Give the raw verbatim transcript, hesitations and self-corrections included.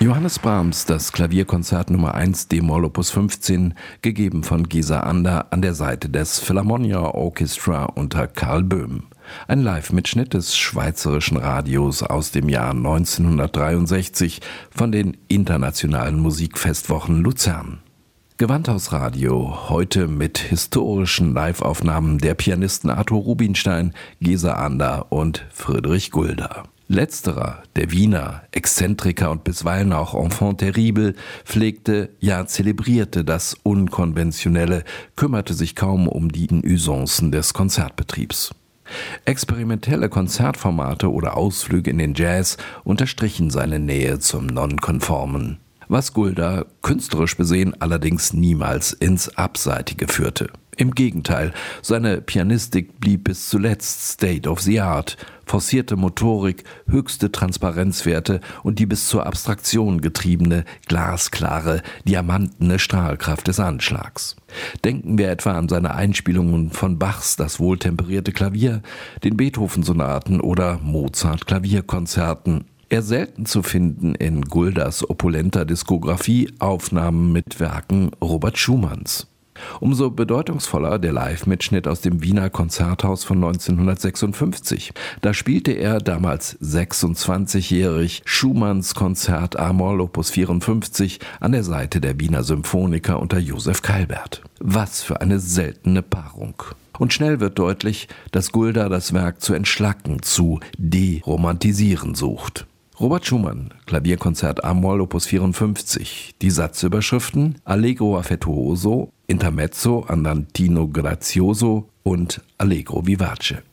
Johannes Brahms, das Klavierkonzert Nummer eins d-Moll Opus fünfzehn, gegeben von Gesa Ander an der Seite des Philharmonia Orchestra unter Karl Böhm. Ein Live-Mitschnitt des Schweizerischen Radios aus dem Jahr neunzehnhundertdreiundsechzig von den Internationalen Musikfestwochen Luzern. Gewandhausradio, heute mit historischen Live-Aufnahmen der Pianisten Arthur Rubinstein, Gesa Ander und Friedrich Gulda. Letzterer, der Wiener, Exzentriker und bisweilen auch Enfant terrible, pflegte, ja zelebrierte das Unkonventionelle, kümmerte sich kaum um die Usancen des Konzertbetriebs. Experimentelle Konzertformate oder Ausflüge in den Jazz unterstrichen seine Nähe zum Nonkonformen, was Gulda künstlerisch besehen allerdings niemals ins Abseitige führte. Im Gegenteil, seine Pianistik blieb bis zuletzt State of the Art, forcierte Motorik, höchste Transparenzwerte und die bis zur Abstraktion getriebene, glasklare, diamantene Strahlkraft des Anschlags. Denken wir etwa an seine Einspielungen von Bachs Das wohltemperierte Klavier, den Beethoven-Sonaten oder Mozart-Klavierkonzerten. Eher selten zu finden in Guldas opulenter Diskografie Aufnahmen mit Werken Robert Schumanns. Umso bedeutungsvoller der Live-Mitschnitt aus dem Wiener Konzerthaus von neunzehnhundertsechsundfünfzig. Da spielte er, damals sechsundzwanzigjährig, Schumanns Konzert a-Moll Opus vierundfünfzig an der Seite der Wiener Symphoniker unter Josef Keilbert. Was für eine seltene Paarung. Und schnell wird deutlich, dass Gulda das Werk zu entschlacken, zu deromantisieren sucht. Robert Schumann, Klavierkonzert a-Moll Opus vierundfünfzig. Die Satzüberschriften Allegro affettuoso, Intermezzo andantino grazioso und Allegro vivace.